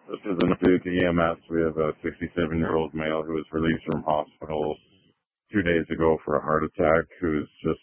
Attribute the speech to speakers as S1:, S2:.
S1: This is an update to EMS. We have a 67-year-old male who was released from hospital 2 days ago for a heart attack, who's just